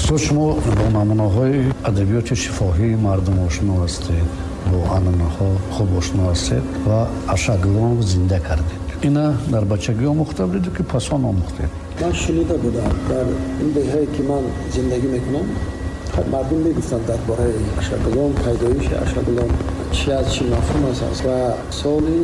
устод шумо бо намунаҳои адабиёти шифоҳии мардум ошно ҳастед, бо анъанаҳо хуб ошно ҳастед ва ашаглон зинда кардед. ина дар бачагӣ омӯхта будед ки пасон омӯхтед? ман шунида будам дар ин деҳае ки ман зиндагӣ мекунам, мардум мегуфтанд дар бораи ашаглон, пайдоиши ашаглон чӣ аз чӣ мафҳум аст. ва соли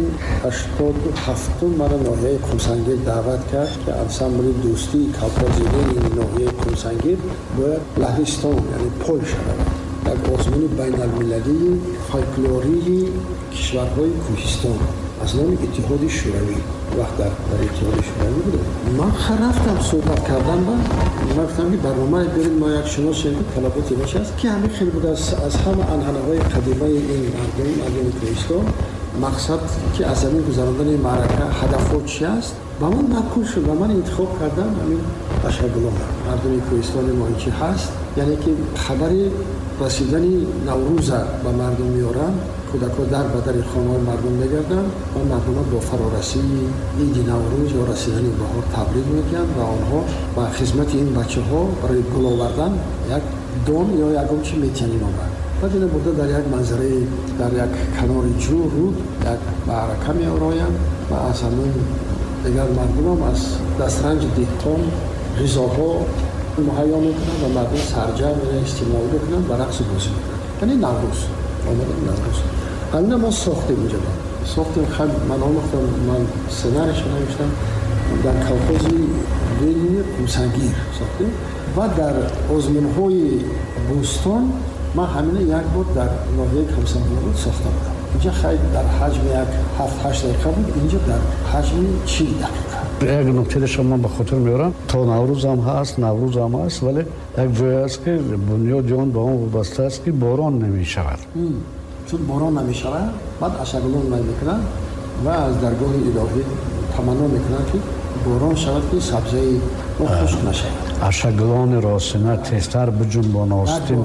87 мара ноҳияи Қумсангир даъват кард ки ансамбли дӯстии колхозидии ноҳияи Қумсангир бояд Лаҳистон, яъне Полша равад. як озмуни байналмилалии фолклории кишварҳои Кӯҳистон аз номи Иттиҳоди Шӯравӣ. вақт дар Иттиҳоди Шӯравӣ будем. ман рафтам суҳбат кардан ба ман гуфтам ки барномае берем, мо як шиносем ки талаботи нишаст ки ҳамин хел буд аз ҳама анъанаҳои қадимаи ин мардуми Кӯҳистон мақсад ки аз замин гузарондани маърака ҳадафот чи аст ба ман маъқул шуд ва ман интихоб кардам ҳамин ашаглон. мардуми Кӯҳистони мо инчи ҳаст, яъне ки хабари расидани наврӯза ба мардум меоранд, кӯдакҳо дар ба дари хонаҳои мардум мегарданд ва мардумон бо фарорасии иди наврӯз ё расидани баҳор табрик мекунанд ва онҳо ба хизмати ин бачаҳо барои гул овардан як дон ё ягон чӣ метиянин омад. баъд ина бурда дар як манзараи дар як канори ҷӯ руд як маърака меороянд ва аз ҳамин дигар мардумам аз дастранҷи диҳқон ғизоҳо муҳайё мекунанд ва мардум сарҷам истимоъ мекунанд ва рақсу бозӣ мекунанд. яъне наврӯз омадани наврӯз. ҳамина мо сохтем инҷа сохтем. ман омӯхтам, ман сценарийшо навиштам дар колхози Ленини Қумсангир сохтем ва дар озмунҳои Бӯстон ман ҳамина як бор дар ноҳияи Камсанбулот сохта будам. инҷа хайр дар ҳаҷми як 7-8 дақиқа буд, инҷа дар ҳаҷми 40 дақиқа. як нуктаеро ман ба хотир меорам, то наврӯз ҳам ҳаст, наврӯз ҳам ҳаст, вале як ҷое аст ки бунёди он ба он вобаста аст ки борон намешавад. чун борон намешавад, баъд ашаглон мекунанд ва аз даргоҳи илоҳӣ таманно мекунанд ки борон шавад ки сабзаи хушк нашавад. ашаглони росина тезтар биҷунбон остин,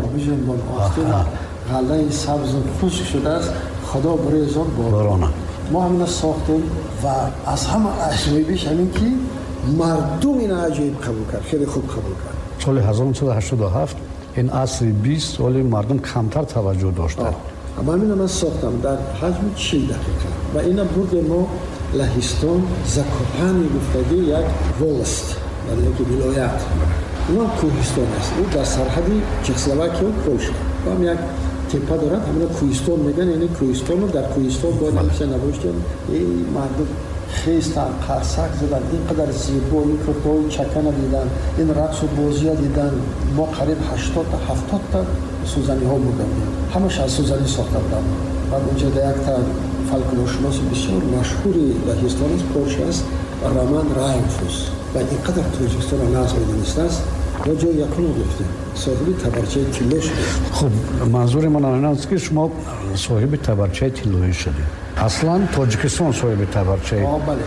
ғаллаи сабзи хушк шудааст, худо бирезон борона. мо ҳамина сохтем ва аз ҳама аҷоибиш ҳамин ки мардум ина аҷоиб қабул кард, хеле хуб қабул кард. соли 1987 ин асри 20 соли мардум камтар таваҷҷӯҳ доштанд. ҳамина ман сохтам дар ҳаҷми 40 дақиқа ва ина бурдем мо Лаҳистон Закопане гуфтаги як волост, яъне як вилоят. он Кӯҳистон аст, ӯ дар сарҳади Чехословакия ва Полша. ҳам як теппа дорад, ҳамина Кӯҳистон мегӯянд, яъне Кӯҳистону дар Кӯҳистон бояд ҳамеша навоштем мардум хестанд, қарсак заданд, ин қадар зебо, ин кӯрпаҳои чакана диданд, ин рақсу бозия диданд. мо қариб 80-та 70-та сӯзаниҳо бурда будем, ҳамаша аз сӯзанӣ сохта буданд. баъд инҷода якта фолклоршуноси бисёр машҳури Лаҳистон аст, Полша аст, Роман Райнфус. ва ин қадар Тоҷикистонро назм медонистааст, мо ҷои якум гуфтем, соҳиби табарчаи тилло шудем. хуб, манзури ман ин аст ки шумо соҳиби табарчаи тиллоӣ шудед. аслан Тоҷикистон соҳиби табарчаи бале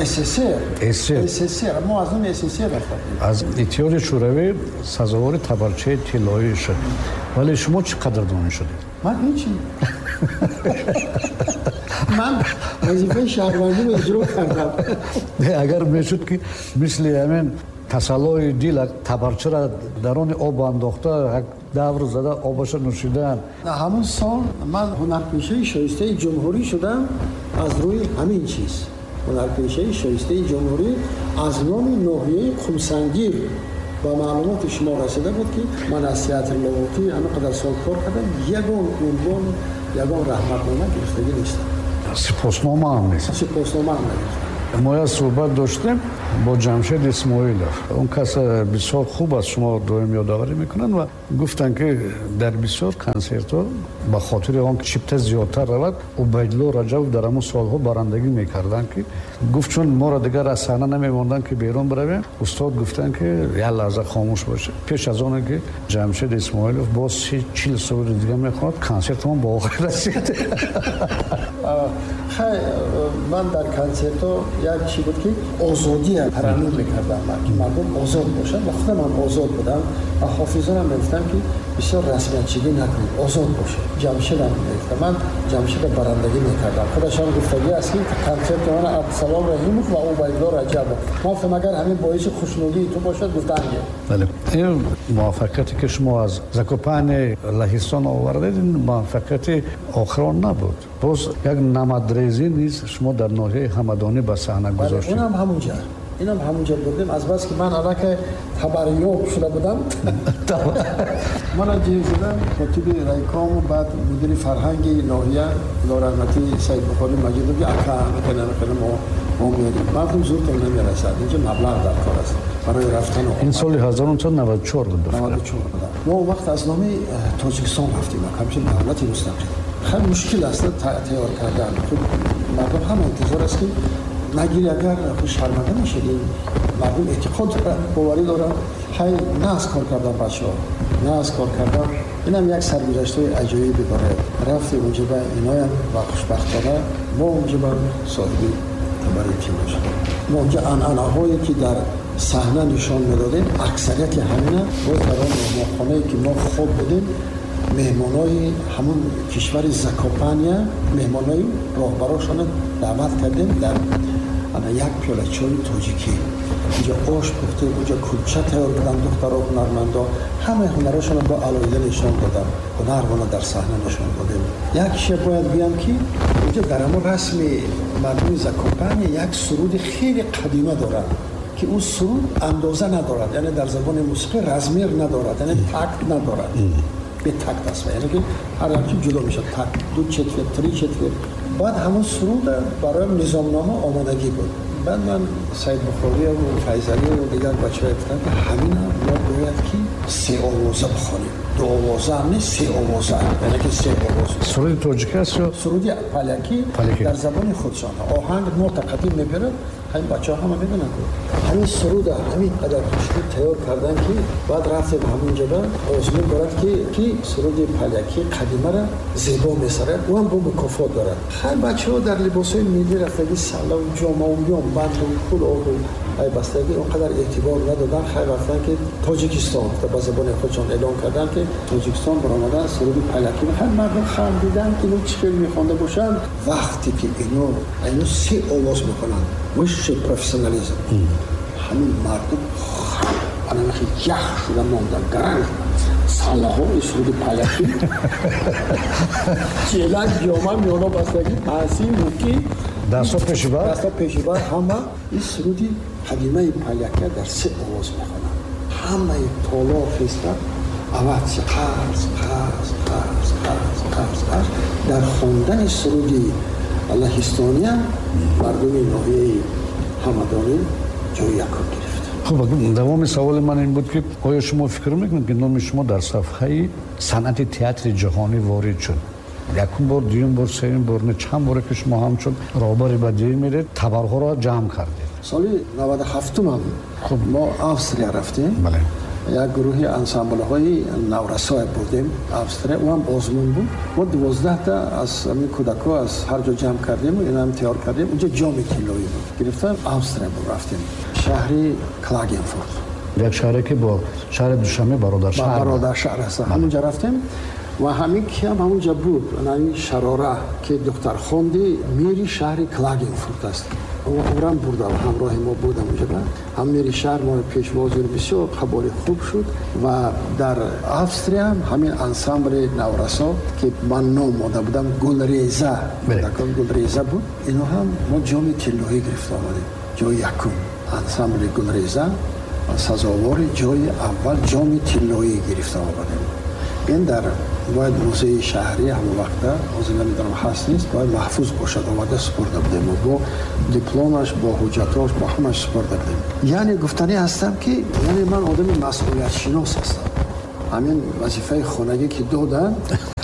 СССР мо аз номи СССР рафтем. аз Иттиҳоди Шӯравӣ сазовори табарчаи тиллоӣ шудед. вале шумо чӣ қадар донӣ шудед? ман ҳечи ман вазифаи шаҳрвандиро иҷро кардам. агар мешуд ки мисли ҳамин тасаллои дил табарчаро дар они об андохта як давр зада обашо нӯшидан. ҳамон сол ман ҳунарпешаи шоистаи ҷумҳурӣ шудам аз рӯи ҳамин чиз. ҳунарпешаи шоистаи ҷумҳурӣ аз номи ноҳияи Қумсангир ба маълумоти шумо расида буд ки ман аз театри ловотӣ ҳамин қадар сол кор кардам, ягон унвон, ягон раҳматнома гирифтагӣ нестам. сипоснома ҳам нест. сипоснома ҳам нагирифтам. мо як суҳбат доштем бо Ҷамшед Исмоилов. он кас бисёр хуб аст, шумо доим ёдоварӣ мекунанд ва гуфтанд ки дар бисёр консертҳо ба хотири он ки чипта зиёдтар равад, Убайдулло Раҷабов дар ҳамон солҳо барандагӣ мекарданд ки гуфт чун моро дигар аз саҳна намемонданд ки берун биравем, устод гуфтанд ки як лаҳза хомӯш бошед. пеш аз оне ки Ҷамшед Исмоилов боз 40 соли дигар мехоҳад, консертмон ба охир расид. хай ман дар консертҳо як чӣ буд ки озодия тараннум мекардам, ки мардум озод бошад ва худам ҳам озод будам ва ҳофизонам мегуфтам ки بسیار رسمیت‌چیدی نکنید، آزاد باشید. جمشید هم میگفت، من جمشید برندگی میکردم، خودشان گفتگی است که کنسرت من عبدالسلام رحیموف و عبیدالله رجب، ما فهم اگر همین باعث خوشنودی تو باشد گفتنگه. بله، این موفقیتی که شما از زاکوپان لهستان آوردید این موفقیت آخران نبود، باز یک نمادریزی نیست شما در ناحیه همدانی به صحنه گذاشتید. اینم همونجا بودیم، از بس که من علاقه خبریاب شده بودم من جیزیدم خطیب رایکام و بعد مدیر فرهنگی ناحیه لارحمتی سید بخاری مجید رو اکا میکنه ما میاریم مردم زورتون نمیرسد، اینجا مبلغ در کار است برای رفتن. این سال 1994 بود. 94 بود. ما وقت از نام تاجیکستان رفتیم، همچنین دولتی مستقل. خیلی مشکل است تیار کردن. مردم هم انتظار است که نگیری اگر شرمنده نشدیم، مردم اعتقاد دارن، باوری دارن، های نه از کار کردن بچه ها، نه از کار کردن. این هم یک سرگذشت های عجایبی داره. رفتیم اونجا به اینایم و خوشبختانه ما اونجا به صاحبی برای تیم شد. ما اونجا انعنه‌هایی که در صحنه نشان میدادیم اکثریت همینه. باز در آن مهمانخانه‌ای که ما خوب بودیم، مهمانای همون کشور زاکوپانیا، مهمانای راهبراشون دعوت کردیم در یک پیاله چای تاجیکی. اینجا آش پخته، اونجا کلچه تیار کردن، دخترها هنرمندا همه هنرشون با علایده نشان دادن، هنرمند در صحنه نشان دادیم. یک شب باید بگم که اونجا در همون رسم مردم زاکوپانیا یک سرود خیلی قدیمه دارن که اون سرود اندازه ندارد، یعنی در زبان موسیقی رزمیر ندارد، یعنی تکت ندارد، به تکت است، یعنی که هر یکی جدا میشه، تکت، دو چتر، تری چتر. بعد همون سرود برای نظامنامه آمادگی بود. بعد من سید بخاری و فیضلی و دیگر بچه‌ها گفتن که همین ما باید که سه آوازه بخوانیم، دو آوازه هم نیست، سه آوازه، یعنی که سه آوازه. سرود تاجیکی است یا سرود پالیاکی در زبان خودشان، آهنگ متقطع میبره. همین بچه‌ها هم میدونن همین سرود همین قدر خوشگل تیار کردن که بعد رفتیم همونجا به آزمون دارد که سرود پالیاکی قدیمه را زیبا میسره و هم با مکافات دارد. هر بچه‌ها در لباسای ملی رفتگی سلا و جامه و بند و پول و ای بستگی اونقدر اعتبار ندادن. خیلی رفتن که تاجیکستان به زبان خودشان اعلام کردن که تاجیکستان برآمدن سرود پالیاکی. هر مردم خندیدن که اینو چی میخوانده باشن. وقتی که اینو سه آواز میکنن وش پروفسیونالیسم، همین مردم انا خیلی یخ شده ماندن، گرنگ ساله ها سرود پالیاکی چیلک جامعه میانا بستگی پاسی موکی دستا پیشیبر همه این سرودی قدیمه پالیاکی در سه آواز میخونن. همه تالا خیسته عوض قرص در خواندن سرودی لهستانی مردم ناحیه همدانی جای یکم گرفت. خب دوام سوال من این بود که آیا شما فکر میکنید که نام شما در صفحه صنعت تئاتر جهانی وارد شد؟ یکم بار، دوم بار، سوم بار، نه چند بار که شما همچون راهبر بدیهی میرید تبرها را جمع کردید؟ سال 97 خب ما آستریا رفتیم. بله. یک گروهی انسامبل های نورسای بودیم آستریا، و هم آزمون بود. ما 12 تا از همین کودک‌ها از هر جا جمع کردیم و اینا هم تیار کردیم. اونجا جام کیلویی بود گرفتیم. آستریا رفتیم شهری کلاگنفورت، یک شهری که با شهر دوشنبه برادر شهر است. همونجا رفتیم و همین که همونجا بود. همین شراره که دکتر خوندی میری شهری کلاگنفورت است و اونم بردم همراه ما بودم اونجا. هم میری شهر ما پیشوازی بسیار قبول خوب شد و در آستریا هم همین انسامبل نورسا که من نام داده بودم گلریزه بود، اینا هم ما جام طلایی گرفت آمدیم، جای یکم انسامبل گلریزه سزاوار جای اول جام طلایی گرفت آمدیم. این در باید موزه شهری همون وقت از نمیدونم هست نیست، باید محفوظ باشد. آمده سپرده بودیم و با دیپلمش با حجتاش با همش سپرده بودیم. یعنی گفتنی هستم که یعنی من آدم مسئولیت شناس هستم. همین وظیفه خانگی که دادن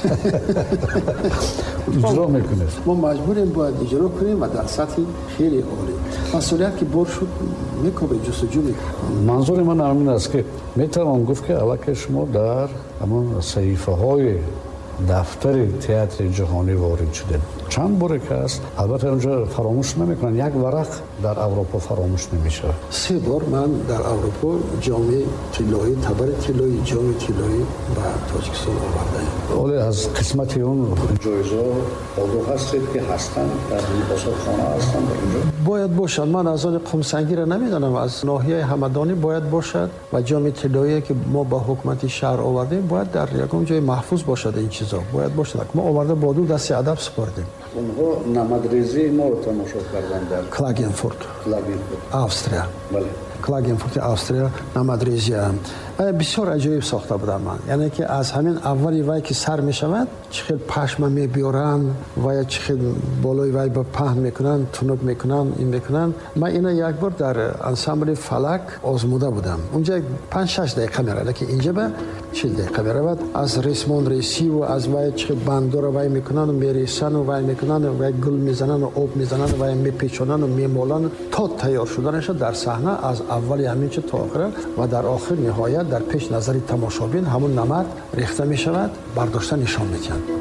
اجرا میکنه، ما مجبوریم باید اجرا کنیم و در سطح خیلی عالی. مسئولیت که بر شد میکنه جستجو میکنه. منظور من همین است که میتوان گفت که علاقه شما در همون صحیفه های دفتر تئاتر جهانی وارد شدیم. چند باره که است، البته اونجا فراموش نمیکنن، یک ورق در اروپا فراموش نمیشه. 3 بار من در اروپا جام طلایی، تبر طلایی، جام طلایی به تاجیکستان آوردم. ولی از قسمت اون جایزه آگاه هستید که هستن در مسابقه هستن در اینجا؟ باید باشد. من از آن قمسنگی را نمیدانم، از ناحیه همدانی باید باشد و جام طلایی که ما با حکومت شهر آوردیم باید در یکم جای محفوظ باشد. این چیزا باید باشد. ما آورده با دو دست ادب سپردیم. اونها نمدریزی ما رو تماشا کردن در کلاگنفورت، استرالیا. بله. کلاگنفورت استرالیا نمدریزی بسیار عجیب ساخته بودم من. یعنی که از همین اولی وای که سر می شود چخیل پشم می بیارن و یا چخیل بالای وای با پهن میکنن، تونک میکنن، این میکنن. من اینا یک بار در انسامبل فلک آزموده بودم. اونجا 5-6 دقیقه میره، که اینجا به 40 دقیقه میره. بعد از ریسمان ریسی و از وای چخیل بندور وای میکنن و میریسن و وای میکنن و وای گل میزنن و آب میزنن و وای میپیچونن و میمالن تا تیار شدنش در صحنه از اولی همین چه تا آخر و در آخر نهایت در پیش نظر تماشابین همون نمد ریخته می شود، برداشته نشان میدن.